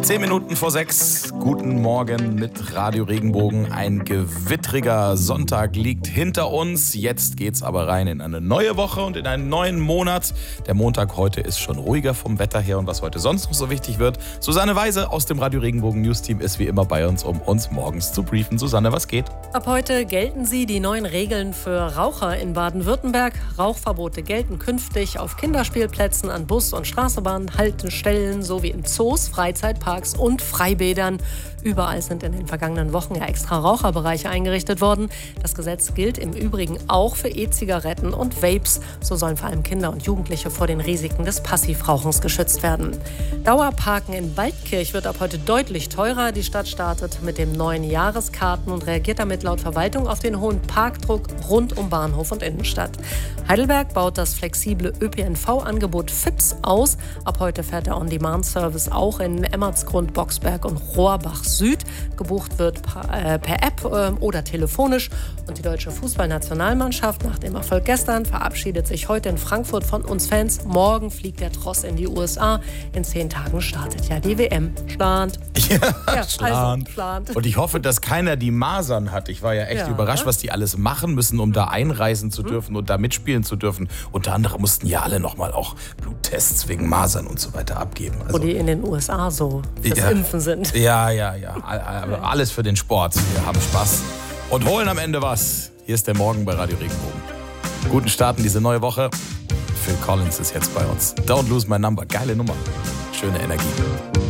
10 Minuten vor 6. Guten Morgen mit Radio Regenbogen. Ein gewittriger Sonntag liegt hinter uns. Jetzt geht's aber rein in eine neue Woche und in einen neuen Monat. Der Montag heute ist schon ruhiger vom Wetter her. Und was heute sonst noch so wichtig wird: Susanne Weise aus dem Radio Regenbogen News Team ist wie immer bei uns, um uns morgens zu briefen. Susanne, was geht? Ab heute gelten die neuen Regeln für Raucher in Baden-Württemberg. Rauchverbote gelten künftig auf Kinderspielplätzen, an Bus- und Straßenbahnhaltestellen sowie in Zoos, Freizeitparks und Freibädern. Überall sind in den vergangenen Wochen ja extra Raucherbereiche eingerichtet worden. Das Gesetz gilt im Übrigen auch für E-Zigaretten und Vapes. So sollen vor allem Kinder und Jugendliche vor den Risiken des Passivrauchens geschützt werden. Dauerparken in Waldkirch wird ab heute deutlich teurer. Die Stadt startet mit dem neuen Jahreskarten und reagiert damit laut Verwaltung auf den hohen Parkdruck rund um Bahnhof und Innenstadt. Heidelberg baut das flexible ÖPNV-Angebot FIPS aus. Ab heute fährt der On-Demand-Service auch in Emmertsgrund, Boxberg und Rohrbach Süd. Gebucht wird per App oder telefonisch. Und die deutsche Fußballnationalmannschaft nach dem Erfolg gestern verabschiedet sich heute in Frankfurt von uns Fans. Morgen fliegt der Tross in die USA. In 10 Tagen startet ja die WM. Schland. Schland. Und ich hoffe, dass keiner die Masern hat. Ich war ja echt überrascht, was die alles machen müssen, um da einreisen zu dürfen und da mitspielen zu dürfen. Unter anderem mussten ja alle nochmal auch Bluttests wegen Masern und so weiter abgeben. Also, wo die in den USA so fürs Impfen sind. Ja. Alles für den Sport. Wir haben Spaß und holen am Ende was. Hier ist der Morgen bei Radio Regenbogen. Guten Start in diese neue Woche. Phil Collins ist jetzt bei uns. Don't Lose My Number. Geile Nummer. Schöne Energie.